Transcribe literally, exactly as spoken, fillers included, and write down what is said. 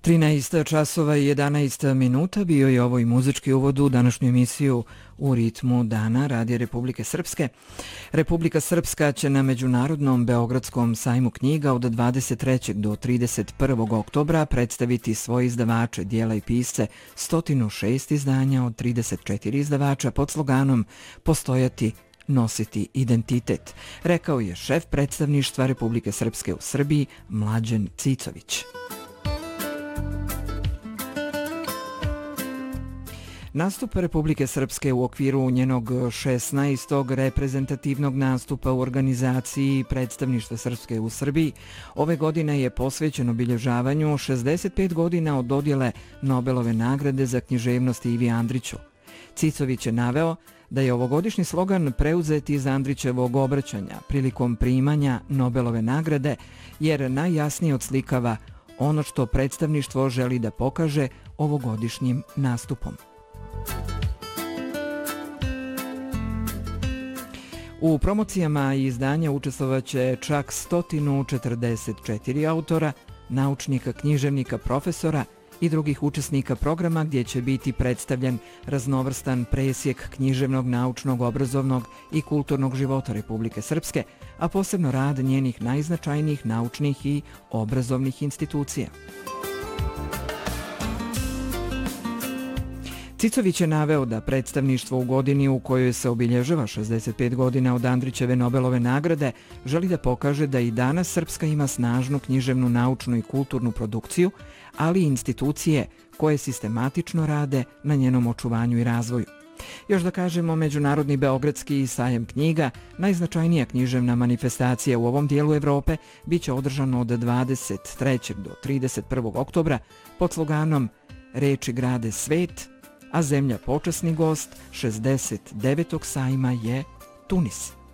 trinaest časova i jedanaest minuta bio je ovo i muzički uvod u današnju emisiju U ritmu dana Radija Republike Srpske. Republika Srpska će na Međunarodnom Beogradskom sajmu knjiga od dvadeset trećeg do trideset prvog oktobra predstaviti svoje izdavače, dijela i pisce, sto šest izdanja od trideset četiri izdavača pod sloganom Postojati, nositi identitet, rekao je šef predstavništva Republike Srpske u Srbiji Mlađen Cicović. Nastup Republike Srpske u okviru njenog šesnaestog reprezentativnog nastupa u organizaciji predstavništva Srpske u Srbiji ove godine je posvećen obilježavanju šezdeset pet godina od dodjele Nobelove nagrade za književnost Ivi Andriću. Cicović je naveo da je ovogodišnji slogan preuzet iz Andrićevog obraćanja prilikom primanja Nobelove nagrade, jer najjasnije odslikava ono što predstavništvo želi da pokaže ovogodišnjim nastupom. U promocijama izdanja učestvovaće čak sto četrdeset četiri autora, naučnika, književnika, profesora i drugih učesnika programa gdje će biti predstavljen raznovrstan presjek književnog, naučnog, obrazovnog i kulturnog života Republike Srpske, a posebno rad njenih najznačajnijih naučnih i obrazovnih institucija. Cicović je naveo da predstavništvo u godini u kojoj se obilježava šezdeset pet godina od Andrićeve Nobelove nagrade želi da pokaže da i danas Srpska ima snažnu književnu, naučnu i kulturnu produkciju, ali i institucije koje sistematično rade na njenom očuvanju i razvoju. Još da kažemo, Međunarodni Beogradski sajam knjiga, najznačajnija književna manifestacija u ovom dijelu Evrope, bit će održano od dvadeset trećeg do trideset prvog oktobra pod sloganom Reči grade svet, a zemlja počasni gost šezdeset devetog sajma je Tunis.